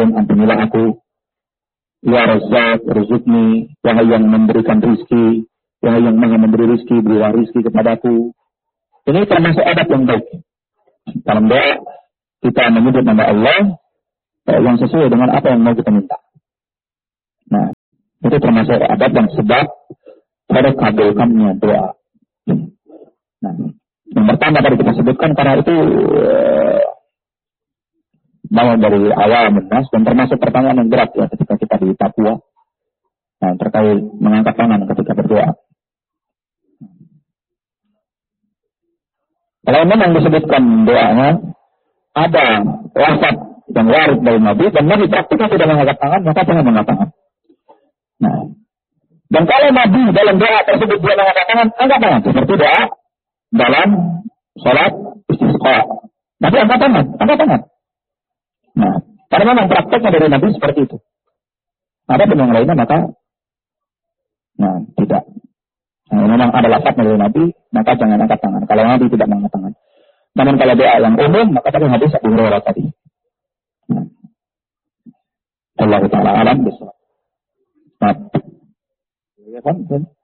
ampunilah aku. Ya Razzaq, rizukni, wahai yang memberikan rizki, wahai yang maha memberi rizki, berilah rizki kepadaku. Ini termasuk adab yang baik. Dalam doa, kita menyebut nama Allah yang sesuai dengan apa yang mau kita minta. Nah, itu termasuk adab yang sebab pada kabulkannya doa. Nah, yang pertama tadi kita sebutkan karena itu mau dari awal menas dan termasuk pertanyaan yang berat ya ketika kita di Papua. Nah, terkait mengangkat tangan ketika berdoa. Kalau memang disebutkan doanya ada lafaz yang warid dari Nabi dan Nabi praktiknya tidak mengangkat tangan, maka jangan mengangkat tangan. Nah, dan kalau Nabi dalam doa tersebut dia mengangkat tangan, angkat tangan seperti doa dalam sholat istisqa. Nabi angkat tangan. Nah, karena memang prakteknya dari Nabi seperti itu. Ada pun yang lainnya maka, tidak. Nah, memang ada lafaznya dari Nabi, maka jangan angkat tangan. Kalau Nabi tidak mengangkat tangan. Namun kalau doa yang umum, maka tadi hadis Abu Hurairah tadi. Allah Ta'ala alam bisawab. Nah, ya kan?